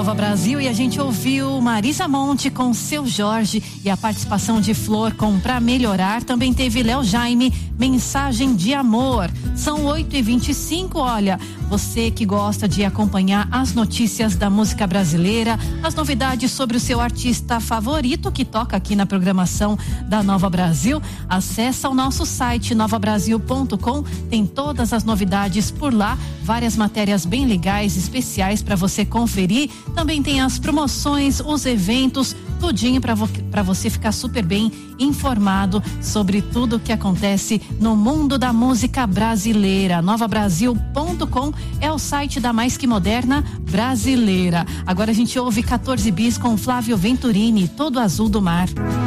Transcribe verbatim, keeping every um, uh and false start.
Nova Brasil e a gente ouviu Marisa Monte com Seu Jorge e a participação de Flor com Pra Melhorar. Também teve Léo Jaime, Mensagem de Amor. São oito e vinte e cinco. Olha, você que gosta de acompanhar as notícias da música brasileira, as novidades sobre o seu artista favorito que toca aqui na programação da Nova Brasil, acessa o nosso site nova brasil ponto com. Tem todas as novidades por lá, várias matérias bem legais, especiais para você conferir. Também tem as promoções, os eventos, tudinho para vo para você ficar super bem informado sobre tudo o que acontece no mundo da música brasileira. nova brasil ponto com é o site da mais que moderna brasileira. Agora a gente ouve quatorze bis com Flávio Venturini, Todo Azul do Mar.